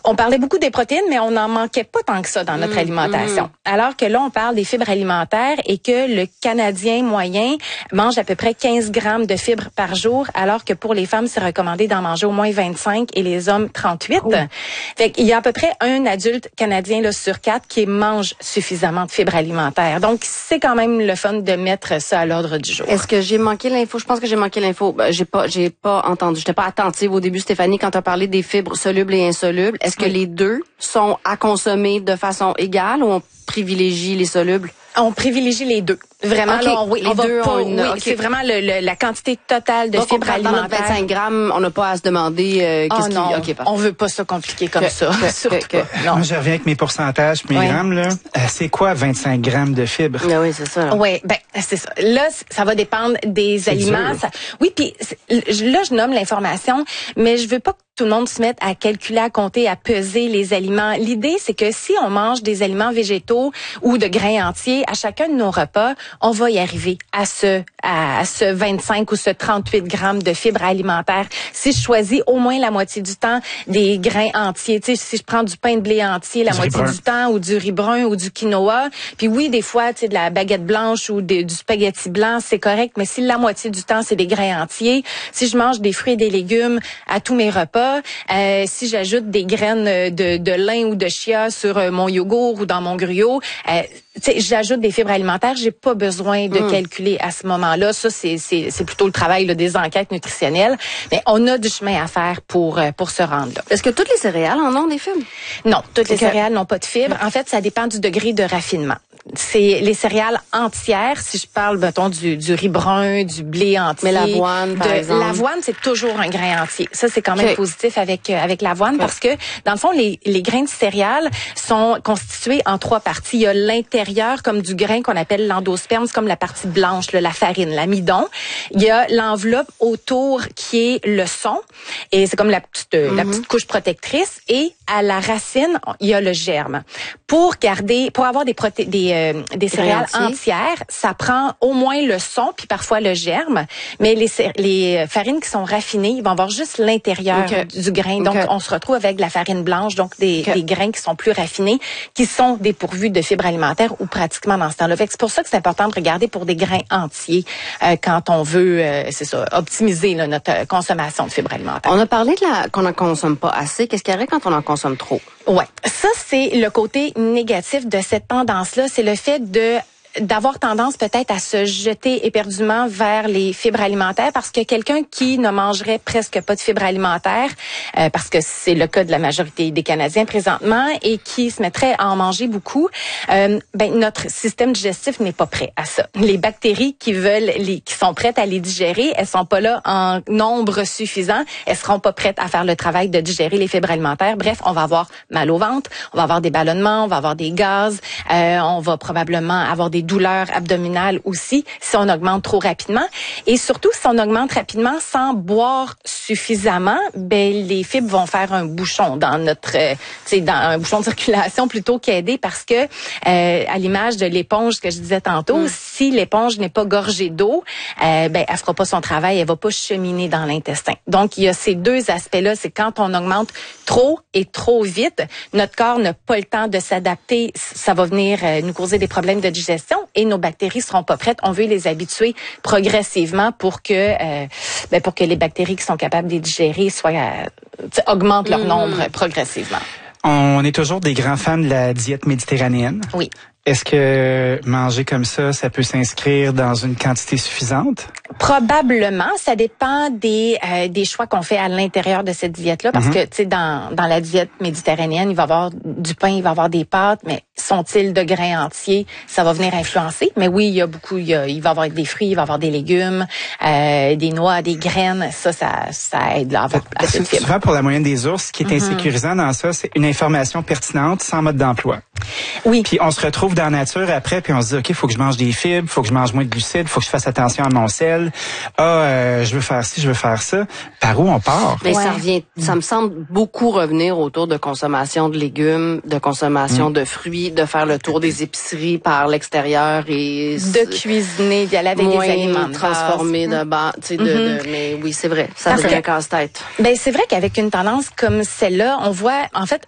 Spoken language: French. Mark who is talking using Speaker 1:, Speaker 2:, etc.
Speaker 1: On parlait beaucoup des protéines, mais on n'en manquait pas tant que ça dans notre alimentation. Alors que là, on parle des fibres alimentaires et que le Canadien moyen mange à peu près 15 grammes de fibres par jour, alors que pour les femmes, c'est recommandé d'en manger au moins 25 et les hommes 38. Fait qu'il y a à peu près un adulte Canadien là, sur 4 qui mange suffisamment de fibres alimentaires. Donc, c'est quand même le fun de mettre ça à l'ordre du jour.
Speaker 2: Est-ce que j'ai manqué l'info? Je pense que j'ai manqué l'info. J'ai pas entendu. J'étais pas attentive au début, Stéphanie, quand tu as parlé des fibres solubles et insolubles. Est-ce que les deux sont à consommer de façon égale ou on privilégie les solubles?
Speaker 1: On privilégie les deux. Vraiment,
Speaker 2: okay.
Speaker 1: là, oui,
Speaker 2: les deux
Speaker 1: c'est vraiment la quantité totale de
Speaker 2: donc,
Speaker 1: fibres alimentaires.
Speaker 2: Dans notre 25 grammes, on n'a pas à se demander
Speaker 1: non, on veut pas ça compliqué comme ça. Surtout pas. Non.
Speaker 3: Moi, je reviens avec mes pourcentages, mes grammes, là. C'est quoi 25 grammes de fibres?
Speaker 2: Oui, c'est ça.
Speaker 1: Oui, c'est ça. Là, ça va dépendre des aliments. Oui, puis là, je nomme l'information, mais je veux pas que tout le monde se mette à calculer, à compter, à peser les aliments. L'idée, c'est que si on mange des aliments végétaux ou de grains entiers à chacun de nos repas, on va y arriver à ce 25 ou ce 38 grammes de fibres alimentaires. Si je choisis au moins la moitié du temps des grains entiers, tu sais, si je prends du pain de blé entier la moitié du temps ou du riz brun ou du quinoa, puis oui, des fois, tu sais, de la baguette blanche ou du spaghetti blanc, c'est correct, mais si la moitié du temps, c'est des grains entiers, si je mange des fruits et des légumes à tous mes repas, si j'ajoute des graines de lin ou de chia sur mon yogourt ou dans mon gruau, j'ajoute des fibres alimentaires, j'ai pas besoin de calculer à ce moment-là. Ça, c'est plutôt le travail là, des enquêtes nutritionnelles. Mais on a du chemin à faire pour se rendre là.
Speaker 2: Est-ce que toutes les céréales en ont des fibres?
Speaker 1: Non, toutes les céréales n'ont pas de fibres. En fait, ça dépend du degré de raffinement. C'est les céréales entières, si je parle, mettons, du riz brun, du blé entier.
Speaker 2: Mais l'avoine, par exemple.
Speaker 1: L'avoine, c'est toujours un grain entier. Ça, c'est quand même positif avec l'avoine parce que, dans le fond, les grains de céréales sont constitués en 3 parties. Il y a l'intérieur, comme du grain qu'on appelle l'endosperme, c'est comme la partie blanche, là, la farine, l'amidon. Il y a l'enveloppe autour qui est le son, et c'est comme la petite couche protectrice. Et à la racine, il y a le germe. Pour avoir des céréales entières, ça prend au moins le son puis parfois le germe, mais les farines qui sont raffinées, ils vont avoir juste l'intérieur du grain. Donc on se retrouve avec de la farine blanche, donc des grains qui sont plus raffinés, qui sont dépourvus de fibres alimentaires ou pratiquement dans ce temps-là. Fait que c'est pour ça que c'est important de regarder pour des grains entiers quand on veut optimiser là, notre consommation de fibres alimentaires.
Speaker 2: On a parlé qu'on n'en consomme pas assez. Qu'est-ce qu'il y aurait quand on en consomme trop?
Speaker 1: Ouais, ça c'est le côté négatif de cette tendance-là, c'est le fait d'avoir tendance peut-être à se jeter éperdument vers les fibres alimentaires parce que quelqu'un qui ne mangerait presque pas de fibres alimentaires, parce que c'est le cas de la majorité des Canadiens présentement, et qui se mettrait à en manger beaucoup, notre système digestif n'est pas prêt à ça. Les bactéries qui sont prêtes à les digérer, elles sont pas là en nombre suffisant, elles seront pas prêtes à faire le travail de digérer les fibres alimentaires. Bref, on va avoir mal au ventre, on va avoir des ballonnements, on va avoir des gaz, on va probablement avoir des douleurs abdominales aussi si on augmente trop rapidement. Et surtout, si on augmente rapidement sans boire suffisamment, les fibres vont faire un bouchon dans notre, dans un bouchon de circulation plutôt qu'aider parce que, à l'image de l'éponge que je disais tantôt, si l'éponge n'est pas gorgée d'eau, elle fera pas son travail, elle va pas cheminer dans l'intestin. Donc, il y a ces deux aspects-là, c'est quand on augmente trop et trop vite, notre corps n'a pas le temps de s'adapter, ça va venir nous causer des problèmes de digestion et nos bactéries seront pas prêtes. On veut les habituer progressivement pour que les bactéries qui sont capables de les digérer augmentent leur nombre progressivement.
Speaker 3: On est toujours des grands fans de la diète méditerranéenne.
Speaker 1: Oui.
Speaker 3: Est-ce que manger comme ça peut s'inscrire dans une quantité suffisante?
Speaker 1: Probablement, ça dépend des choix qu'on fait à l'intérieur de cette diète-là, parce que tu sais dans la diète méditerranéenne, il va y avoir du pain, il va y avoir des pâtes, mais sont-ils de grains entiers? Ça va venir influencer. Mais oui, il y a beaucoup, il va y avoir des fruits, il va y avoir des légumes, des noix, des graines. Ça aide là à avoir assez de fibres.
Speaker 3: Souvent pour la moyenne des ours, ce qui est insécurisant dans ça, c'est une information pertinente sans mode d'emploi.
Speaker 1: Oui.
Speaker 3: Puis on se retrouve dans la nature après, puis on se dit, OK, faut que je mange des fibres, faut que je mange moins de glucides, faut que je fasse attention à mon sel. Je veux faire ci, je veux faire ça. Par où on part?
Speaker 2: Mais ça me semble beaucoup revenir autour de consommation de légumes, de consommation de fruits, de faire le tour des épiceries par l'extérieur et
Speaker 1: de cuisiner, d'y aller avec des aliments
Speaker 2: transformés de base, mais oui, c'est vrai, ça devient un casse-tête.
Speaker 1: C'est vrai qu'avec une tendance comme celle-là, on voit, en fait,